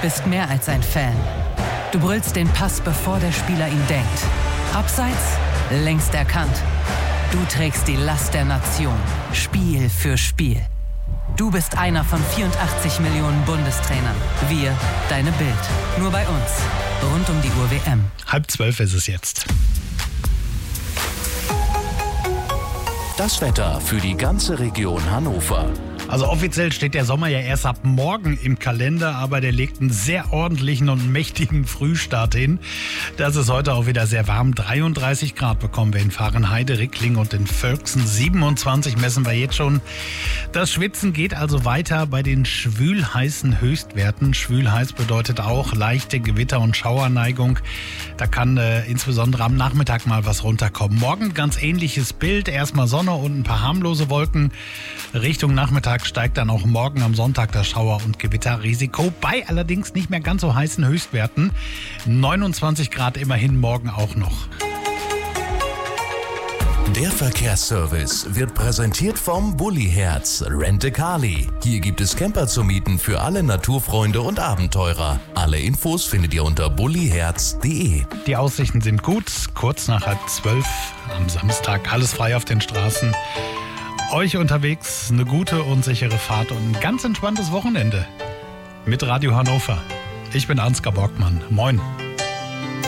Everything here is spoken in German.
bist mehr als ein Fan. Du brüllst den Pass, bevor der Spieler ihn denkt. Abseits, längst erkannt. Du trägst die Last der Nation, Spiel für Spiel. Du bist einer von 84 Millionen Bundestrainern. Wir, deine Bild. Nur bei uns. Rund um die Uhr WM. 11:30 ist es jetzt. Das Wetter für die ganze Region Hannover. Also offiziell steht der Sommer ja erst ab morgen im Kalender, aber der legt einen sehr ordentlichen und mächtigen Frühstart hin. Das ist heute auch wieder sehr warm. 33 Grad bekommen wir in Fahrenheide, Rickling und in Völksen. 27 messen wir jetzt schon. Das Schwitzen geht also weiter bei den schwülheißen Höchstwerten. Schwülheiß bedeutet auch leichte Gewitter- und Schauerneigung. Da kann insbesondere am Nachmittag mal was runterkommen. Morgen ganz ähnliches Bild. Erstmal Sonne und ein paar harmlose Wolken. Richtung Nachmittag steigt dann auch morgen am Sonntag das Schauer- und Gewitterrisiko. Bei allerdings nicht mehr ganz so heißen Höchstwerten. 29 Grad immerhin morgen auch noch. Der Verkehrsservice wird präsentiert vom Bulli-Herz Rent-A-Car-Li. Hier gibt es Camper zu mieten für alle Naturfreunde und Abenteurer. Alle Infos findet ihr unter bulliherz.de. Die Aussichten sind gut. Kurz nach 11:30 am Samstag. Alles frei auf den Straßen. Euch unterwegs eine gute und sichere Fahrt und ein ganz entspanntes Wochenende mit Radio Hannover. Ich bin Ansgar Borgmann. Moin.